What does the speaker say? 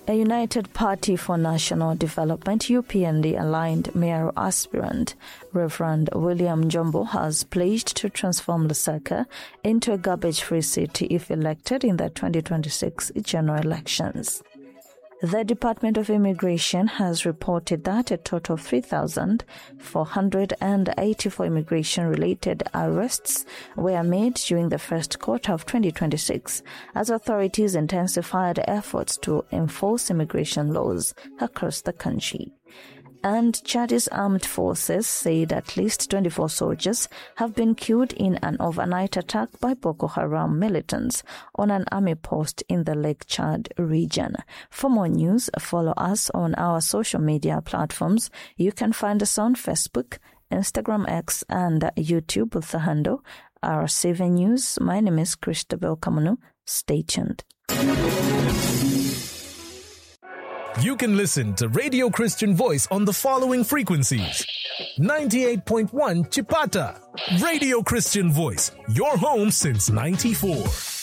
A United Party for National Development UPND-aligned mayoral aspirant, Reverend William Njombo, has pledged to transform Lusaka into a garbage-free city if elected in the 2026 general elections. The Department of Immigration has reported that a total of 3,484 immigration-related arrests were made during the first quarter of 2026 as authorities intensified efforts to enforce immigration laws across the country. And Chad's armed forces said at least 24 soldiers have been killed in an overnight attack by Boko Haram militants on an army post in the Lake Chad region. For more news, follow us on our social media platforms. You can find us on Facebook, Instagram X, and YouTube with the handle R7 News. My name is Christabel Kamunu. Stay tuned. You can listen to Radio Christian Voice on the following frequencies. 98.1 Chipata. Radio Christian Voice, your home since 94.